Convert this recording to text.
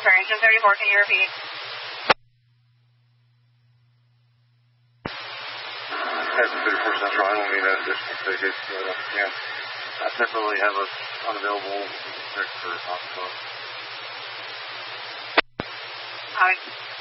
Sorry, engine 34, can you repeat? Engine 34 Central, I don't need that additional ticket. I temporarily have an unavailable check for hospital. Alright.